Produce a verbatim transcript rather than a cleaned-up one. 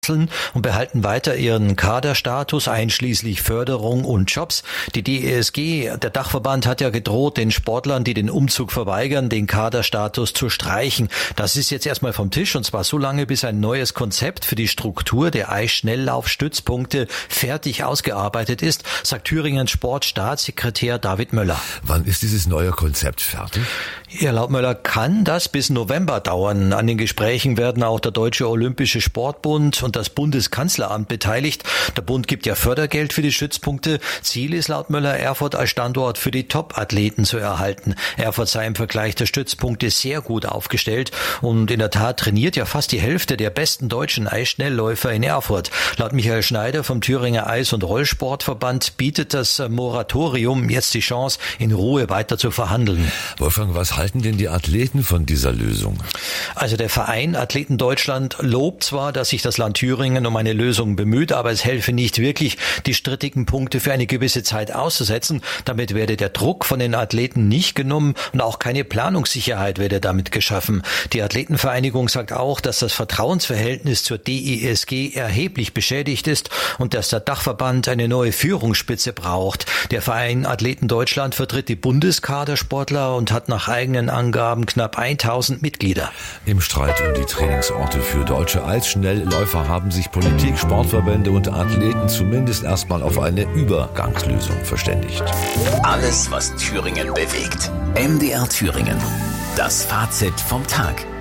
und behalten weiter ihren Kaderstatus einschließlich Förderung und Jobs. Die D E S G, der Dachverband, hat ja gedroht, den Sportlern, die den Umzug verweigern, den Kaderstatus zu streichen. Das ist jetzt erstmal vom Tisch, und zwar so lange, bis ein neues Konzept für die Struktur der Eisschnelllaufstützpunkte fertig ausgearbeitet ist, sagt Thüringens Sportstaatssekretär David Möller. Wann ist dieses neue Konzept fertig? Ja, laut Möller kann das bis November dauern. An den Gesprächen werden auch der Deutsche Olympische Sportbund und das Bundeskanzleramt beteiligt. Der Bund gibt ja Fördergeld für die Stützpunkte. Ziel ist laut Möller, Erfurt als Standort für die Top-Athleten zu erhalten. Erfurt sei im Vergleich der Stützpunkte sehr gut aufgestellt, und in der Tat trainiert ja fast die Hälfte der besten deutschen Eisschnellläufer in Erfurt. Laut Michael Schneider vom Thüringer Eis- und Rollsportverband bietet das Moratorium jetzt die Chance, in Ruhe weiter zu verhandeln. Wolfgang, was halten denn die Athleten von dieser Lösung? Also der Verein Athleten Deutschland lobt zwar, dass sich das Land Thüringen um eine Lösung bemüht, aber es helfe nicht wirklich, die strittigen Punkte für eine gewisse Zeit auszusetzen. Damit werde der Druck von den Athleten nicht genommen und auch keine Planungssicherheit werde damit geschaffen. Die Athletenvereinigung sagt auch, dass das Vertrauensverhältnis zur D E S G erheblich beschädigt ist und dass der Dachverband eine neue Führungsspitze braucht. Der Verein Athleten Deutschland vertritt die Bundeskadersportler und hat nach eigenen Angaben knapp tausend Mitglieder. Im Streit um die Trainingsorte für deutsche Eisschnellläufer haben sich Politik, Sportverbände und Athleten zumindest erstmal auf eine Übergangslösung verständigt. Alles, was Thüringen bewegt. M D R Thüringen. Das Fazit vom Tag.